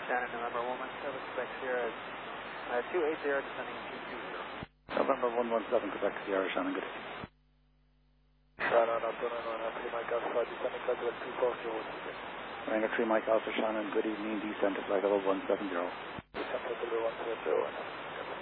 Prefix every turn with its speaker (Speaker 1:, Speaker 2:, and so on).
Speaker 1: Shannon, November 117, Quebec Sierra, 280, descending 220.
Speaker 2: November 117, Quebec Sierra, Shannon, good evening.
Speaker 3: Shannon, Antonio, 3 Mike Alpha, descending flight level 240.
Speaker 2: Ranger 3 Mike Alpha, Shannon, good evening, descend to flight level 170.
Speaker 3: Descend flight level 170.